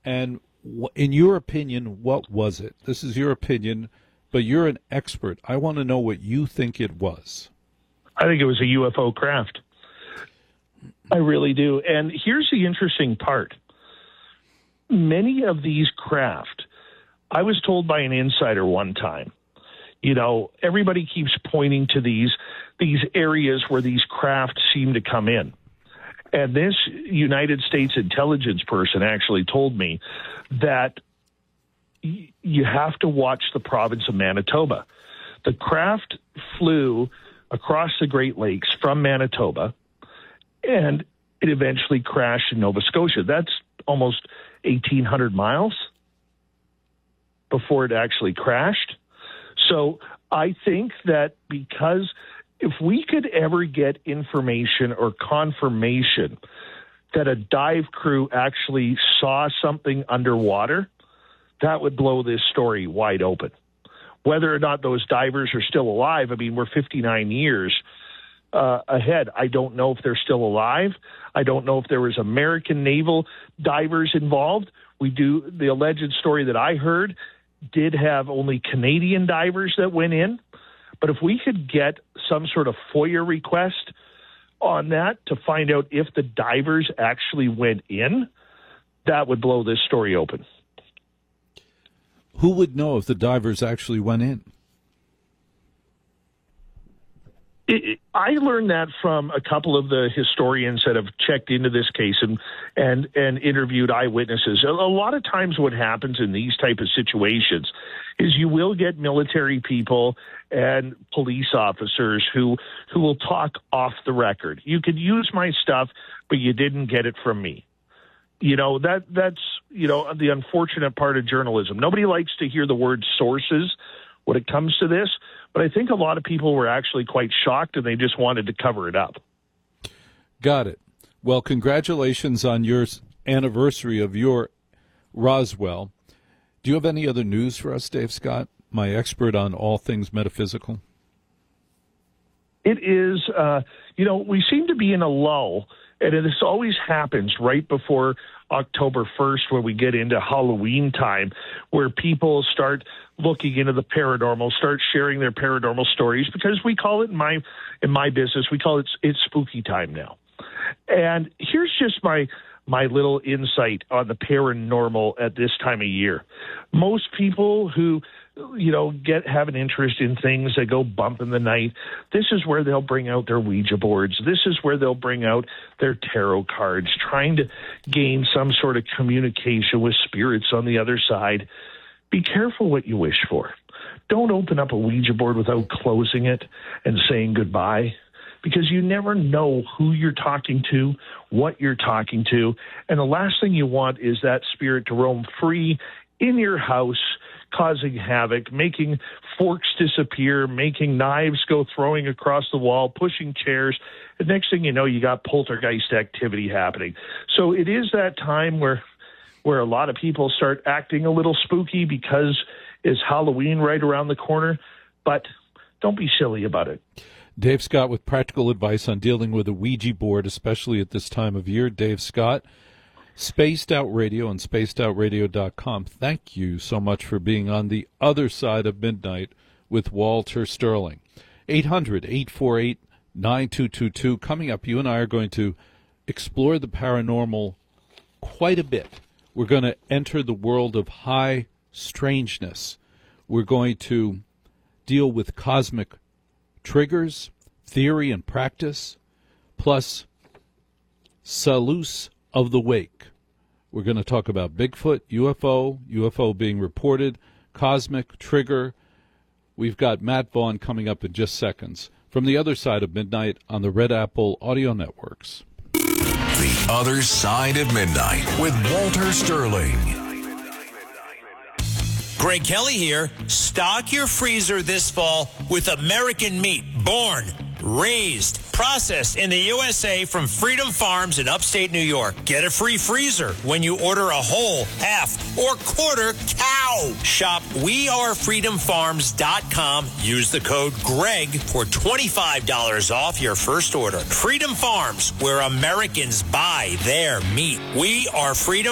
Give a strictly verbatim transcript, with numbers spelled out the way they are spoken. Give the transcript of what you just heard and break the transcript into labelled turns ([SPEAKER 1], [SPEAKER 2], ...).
[SPEAKER 1] And w- in your opinion, what was it? This is your opinion, but you're an expert. I want to know what you think it was.
[SPEAKER 2] I think it was a U F O craft. I really do. And here's the interesting part. Many of these craft, I was told by an insider one time, you know, everybody keeps pointing to these these areas where these craft seem to come in. And this United States intelligence person actually told me that y- you have to watch the province of Manitoba. The craft flew across the Great Lakes from Manitoba, and it eventually crashed in Nova Scotia. That's almost eighteen hundred miles before it actually crashed. So I think that because if we could ever get information or confirmation that a dive crew actually saw something underwater, that would blow this story wide open. Whether or not those divers are still alive, I mean, we're fifty-nine years uh, ahead. I don't know if they're still alive. I don't know if there was American naval divers involved. We do, the alleged story that I heard did have only Canadian divers that went in. But if we could get some sort of FOIA request on that to find out if the divers actually went in, that would blow this story open.
[SPEAKER 1] Who would know if the divers actually went in?
[SPEAKER 2] It, it, I learned that from a couple of the historians that have checked into this case and and, and interviewed eyewitnesses. A, a lot of times what happens in these type of situations is you will get military people and police officers who who will talk off the record. You could use my stuff, but you didn't get it from me. You know, that that's, you know, the unfortunate part of journalism. Nobody likes to hear the word sources when it comes to this, but I think a lot of people were actually quite shocked and they just wanted to cover it up.
[SPEAKER 1] Got it. Well, congratulations on your anniversary of your Roswell. Do you have any other news for us, Dave Scott, my expert on all things metaphysical?
[SPEAKER 2] It is, uh, you know, we seem to be in a lull, and this always happens right before October first when we get into Halloween time, where people start looking into the paranormal, start sharing their paranormal stories, because we call it in my in my business, we call it it's spooky time now. And here's just my my little insight on the paranormal at this time of year. Most people who, you know, get have an interest in things that go bump in the night, this is where they'll bring out their Ouija boards. This is where they'll bring out their tarot cards, trying to gain some sort of communication with spirits on the other side. Be careful what you wish for. Don't open up a Ouija board without closing it and saying goodbye, because you never know who you're talking to, what you're talking to, and the last thing you want is that spirit to roam free in your house, causing havoc, making forks disappear, making knives go throwing across the wall, pushing chairs. The next thing you know, you got poltergeist activity happening. So it is that time where where a lot of people start acting a little spooky because it's Halloween right around the corner, but don't be silly about it.
[SPEAKER 1] Dave Scott with practical advice on dealing with a Ouija board, especially at this time of year. Dave Scott, Spaced Out Radio and spaced out radio dot com. Thank you so much for being on the other side of midnight with Walter Sterling. eight hundred, eight four eight, nine two two two. Coming up, you and I are going to explore the paranormal quite a bit. We're going to enter the world of high strangeness. We're going to deal with cosmic triggers, theory and practice, plus Salus of the Wake. We're going to talk about Bigfoot, U F O, U F O being reported, cosmic trigger. We've got Matt Vaughn coming up in just seconds from the other side of midnight on the Red Apple Audio Networks.
[SPEAKER 3] The Other Side of Midnight with Walter Sterling.
[SPEAKER 4] Greg Kelly here. Stock your freezer this fall with American meat, born, raised, processed in the U S A from Freedom Farms in upstate New York. Get a free freezer when you order a whole, half, or quarter cow. Shop we are freedom farms dot com. Use the code GREG for twenty-five dollars off your first order. Freedom Farms, where Americans buy their meat. We are Freedom